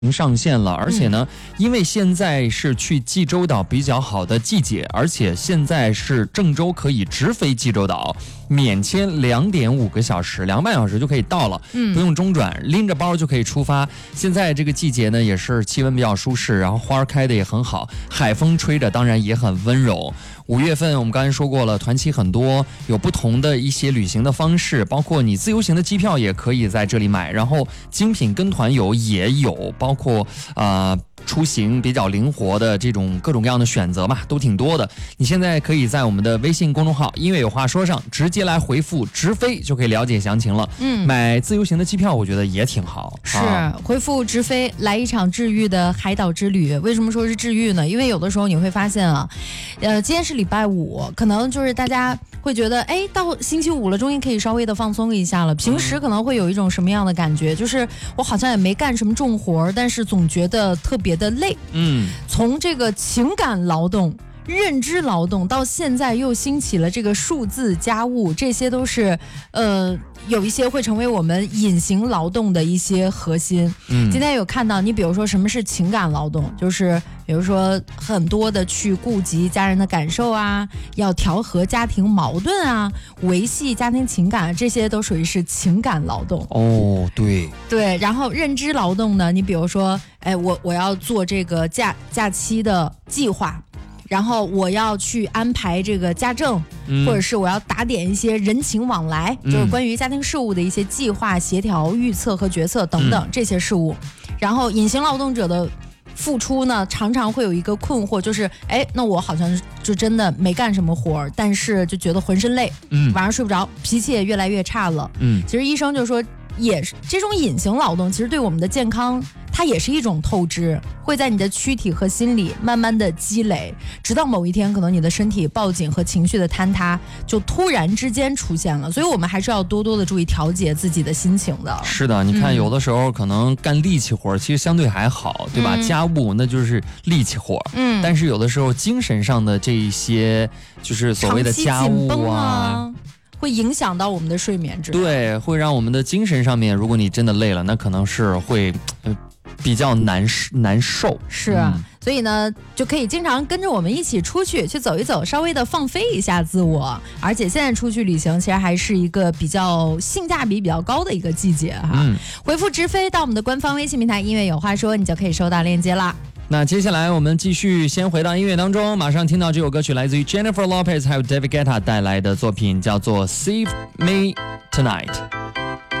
上线了，而且呢，因为现在是去济州岛比较好的季节，而且现在是郑州可以直飞济州岛，免签2.5个小时，2个半小时就可以到了，不用中转，拎着包就可以出发。现在这个季节呢，也是气温比较舒适，然后花开的也很好，海风吹着当然也很温柔。5月份我们刚才说过了，团期很多，有不同的一些旅行的方式，包括你自由行的机票也可以在这里买，然后精品跟团游也有，包括出行比较灵活的这种各种各样的选择嘛，都挺多的。你现在可以在我们的微信公众号音乐有话说上直接来回复直飞就可以了解详情了。买自由行的机票我觉得也挺好， 是回复直飞来一场治愈的海岛之旅。为什么说是治愈呢？因为有的时候你会发现啊，今天是礼拜五，可能就是大家会觉得到星期五了，终于可以稍微的放松一下了。平时可能会有一种什么样的感觉，就是我好像也没干什么重活，但是总觉得特别的累。从这个情感劳动、认知劳动到现在又兴起了这个数字家务，这些都是有一些会成为我们隐形劳动的一些核心。今天有看到你比如说什么是情感劳动，就是比如说很多的去顾及家人的感受啊，要调和家庭矛盾啊，维系家庭情感，这些都属于是情感劳动。对，然后认知劳动呢，你比如说我要做这个假期的计划，然后我要去安排这个家政，或者是我要打点一些人情往来，就是关于家庭事务的一些计划、协调、预测和决策等等这些事务。然后隐形劳动者的付出呢，常常会有一个困惑，就是那我好像就真的没干什么活，但是就觉得浑身累，晚上睡不着，脾气也越来越差了。其实医生就说，也是这种隐形劳动，其实对我们的健康，它也是一种透支，会在你的躯体和心理慢慢的积累，直到某一天，可能你的身体报警和情绪的坍塌就突然之间出现了。所以我们还是要多多的注意调节自己的心情的。 是的，你看有的时候可能干力气活，其实相对还好，对吧？家务那就是力气活，但是有的时候精神上的这一些就是所谓的家务啊， 会影响到我们的睡眠质量。 对，会让我们的精神上面，如果你真的累了，那可能是会比较难受。 是所以呢，就可以经常跟着我们一起出去走一走，稍微的放飞一下自我。而且现在出去旅行其实还是一个比较性价比比较高的一个季节哈。回复直飞到我们的官方微信平台音乐有话说，你就可以收到链接啦。 那接下来我们继续先回到音乐当中，马上听到这首歌曲来自于 Jennifer Lopez 还有 David Guetta 带来的作品，叫做 Save Me Tonight。